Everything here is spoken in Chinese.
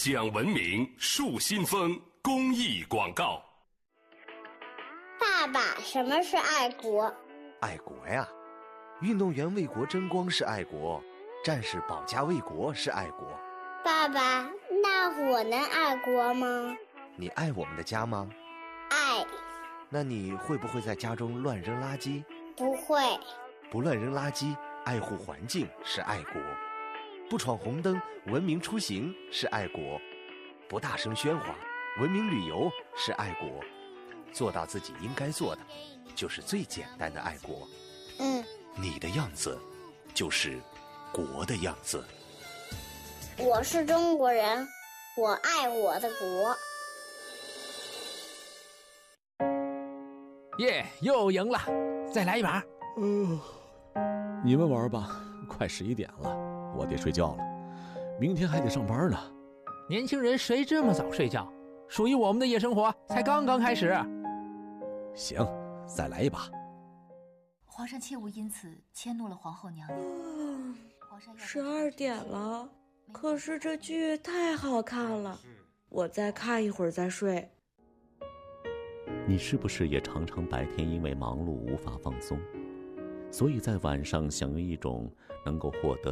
讲文明树新风公益广告。 爸爸，什么是爱国？ 爱国呀，运动员为国争光是爱国，战士保家卫国是爱国。 爸爸，那我能爱国吗？ 你爱我们的家吗？ 爱。 那你会不会在家中乱扔垃圾？ 不会。 不乱扔垃圾，爱护环境是爱国。不闯红灯，文明出行是爱国。不大声喧哗，文明旅游是爱国。做到自己应该做的，就是最简单的爱国。你的样子就是国的样子。 我是中国人，我爱我的国。 耶，又赢了，再来一把。 你们玩吧，快11点了，我得睡觉了，明天还得上班呢。 年轻人谁这么早睡觉？属于我们的夜生活才刚刚开始。 行，再来一把。 皇上切勿因此迁怒了皇后娘娘。 12点了，可是这剧太好看了，我再看一会儿再睡。 你是不是也常常白天因为忙碌无法放松，所以在晚上想用一种能够获得